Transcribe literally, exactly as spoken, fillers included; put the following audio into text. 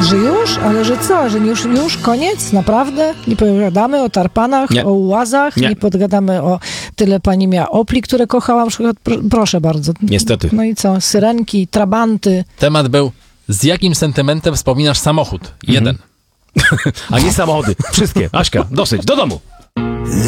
Że już? Ale że co? Że już, już koniec? Naprawdę? Nie pogadamy o tarpanach, Nie. o ułazach? Nie. nie pogadamy o tyle pani miała Opli, które kochałam? Proszę bardzo. Niestety. No i co? Syrenki, trabanty. Temat był, z jakim sentymentem wspominasz samochód? Jeden. A nie samochody. Wszystkie. Aśka, dosyć. Do domu.